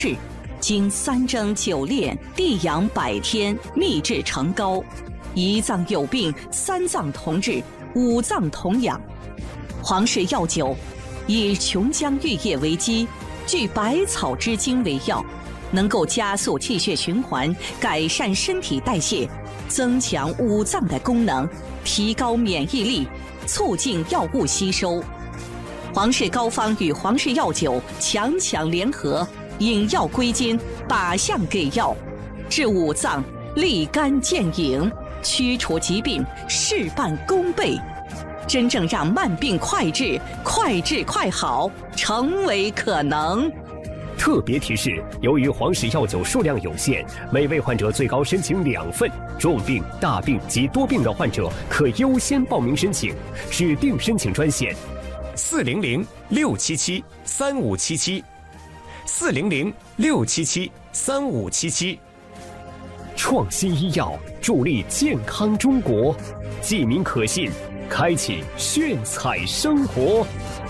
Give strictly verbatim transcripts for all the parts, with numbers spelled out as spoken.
是经三蒸九炼，地养百天，秘制成膏，一脏有病，三脏同治，五脏同养。皇氏药酒以琼浆玉液为基，聚百草之精为药，能够加速气血循环，改善身体代谢，增强五脏的功能，提高免疫力，促进药物吸收。皇氏膏方与皇氏药酒强强联合，引药归经，靶向给药，治五脏，立竿见影，驱除疾病，事半功倍，真正让慢病快治、快治快好成为可能。 特别提示：由于皇氏药酒数量有限，每位患者最高申请两份。重病、大病及多病的患者可优先报名申请。指定申请专线：四零零六七七三五七七，四零零六七七三五七七。创新医药助力健康中国，记名可信，开启炫彩生活。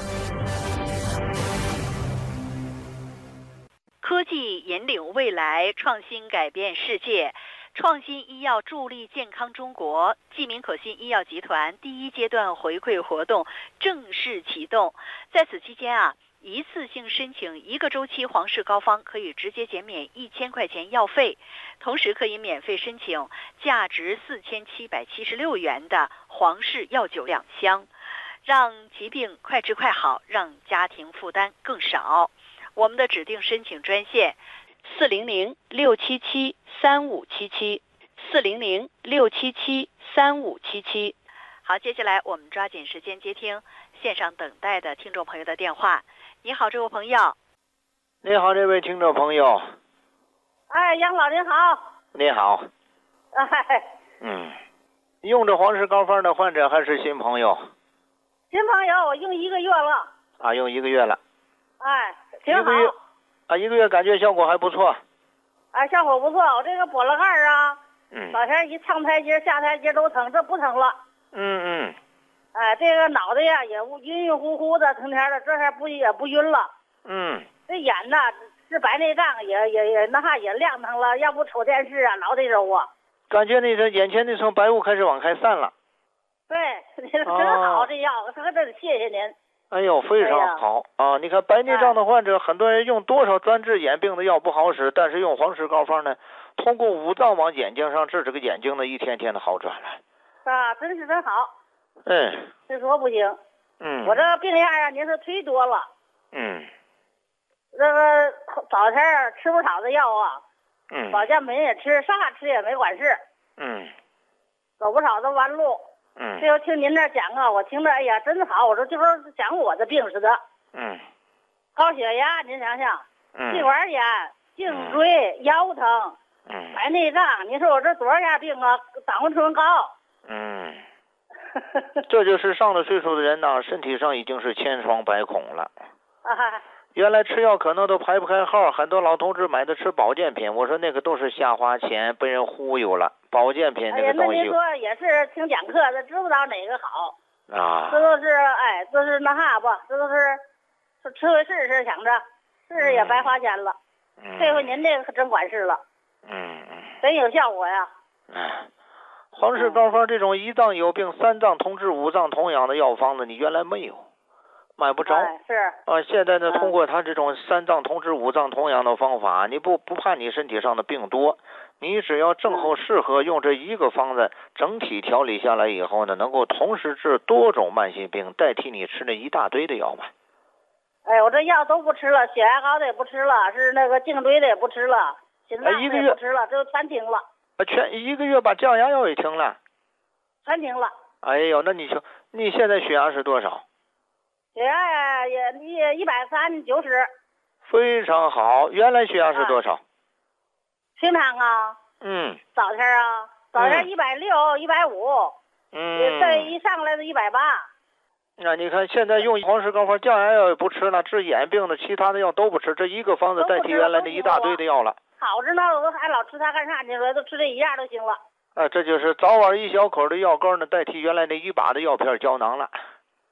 科技引领未来，创新改变世界。创新医药助力健康中国，记名可信医药集团第一阶段回馈活动正式启动。在此期间啊，一次性申请一个周期皇氏膏方可以直接减免一千块钱药费，同时可以免费申请价值四千七百七十六元的皇氏药酒两箱，让疾病快治快好，让家庭负担更少。我们的指定申请专线：四零零六七七三五七七，四零零六七七三五七七。好，接下来我们抓紧时间接听线上等待的听众朋友的电话。你好，这位朋友。 你好，这位听众朋友。 哎，杨老您好。 你好。 哎。 嗯，用着皇氏膏方的患者还是新朋友？ 新朋友，我用一个月了。 啊，用一个月了。 哎，挺好。 一个月啊，一个月感觉效果还不错。 哎，效果不错。我这个脖子盖啊， 嗯， 早前一上台阶下台阶都疼，这不疼了。 嗯嗯。 哎，这个脑袋呀也晕晕乎乎的，成天的，这还不也不晕了。 嗯。 这眼呐是白内障，也也也那哈也亮堂了，要不瞅电视啊老得揉啊。 感觉那层眼前那层白雾开始往开散了。 对，真好，这药，这可真是谢谢您。 哎呦，非常好、哎、啊！你看白内障的患者，哎、很多人用多少专治眼病的药不好使，但是用皇氏膏方呢，通过五脏往眼睛上治，这个眼睛呢一天天的好转了。 啊，真是真好。 嗯。 这说不行。 嗯。 我这个病样呀，您说忒多了。 嗯。 这个早前吃不少的药啊。 嗯。 保健品也吃，啥吃也没管事。 嗯。 走不少的弯路。 嗯， 这又听您这讲啊，我听着，哎呀，真好。我说就说讲我的病似的。 嗯。 高血压，您想想， 嗯， 气管炎、颈椎、嗯、腰疼， 嗯， 白内障，你说我这多少样病啊？胆固醇高。 嗯。这就是上了岁数的人呢，身体上已经是千疮百孔了。 啊。 原来吃药可能都排不开号，很多老同志买的吃保健品，我说那个都是瞎花钱，被人忽悠了。保健品这个东西， 哎呀，那您说也是听讲课的，知不道哪个好啊？ 这都是哎，这是那哈吧，这都是吃回试试，想着试试也白花钱了。嗯、这回您这个可真管事了。 嗯嗯。 真有效果呀。 哎，皇氏膏方这种一脏有病、三脏同治、五脏同养的药方子，你原来没有。买不着、 哎、是啊，现在呢，通过他这种三脏同治、五脏同养的方法，你不不怕你身体上的病多，你只要正好适合用这一个方子，整体调理下来以后呢，能够同时治多种慢性病，代替你吃那一大堆的药嘛。 哎，我这药都不吃了，血压高的也不吃了，是那个颈椎的也不吃了，心脏的也不吃了，这都全停了。 啊，全一个月把降压药也停了。 全停了。 哎呦，那你说你现在血压是多少？ 血压呀，也也一百三九十， 非常好。原来血压是多少？啊、 平常啊， 嗯， 早天啊，早天一百六、一百五， 嗯， 这一上来的一百八。 那你看，现在用皇氏膏方降压药也不吃了，治眼病的其他的药都不吃，这一个方子代替原来那一大堆的药了。 好着呢，我都还老吃它干啥？你说都吃这一样就行了。 啊，这就是早晚一小口的药膏呢，代替原来那一把的药片胶囊了。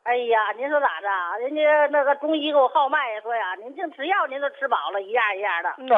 哎呀，您说咋着？人家那个中医给我号脉说呀，您净吃药，您都吃饱了，一样一样的。 那